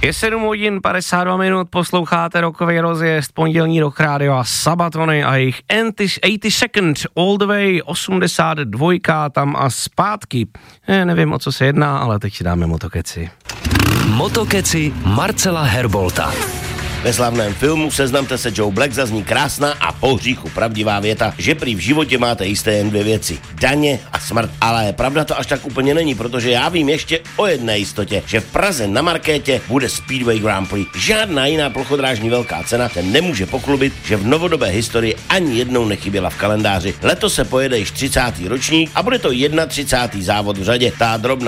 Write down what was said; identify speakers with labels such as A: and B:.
A: Je 7 hodin 52 minut, posloucháte rokový rozjezd, pondělní Rock Radio a Sabatony a jejich 82nd All the Way 82 tam a zpátky. Nevím, o co se jedná, ale teď si dáme Motokeci.
B: Motokeci Marcela Herbolta.
C: Ve slavném filmu Seznamte se Joe Black zazní krásná a po hříchu pravdivá věta, že prý v životě máte jisté jen dvě věci. Daně a smrt. Ale pravda to až tak úplně není, protože já vím ještě o jedné jistotě, že v Praze na Markétě bude Speedway Grand Prix. Žádná jiná plochodrážní velká cena se nemůže pochlubit, že v novodobé historii ani jednou nechyběla v kalendáři. Letos se pojede již 30. ročník a bude to 31. závod v řadě. Ta drobná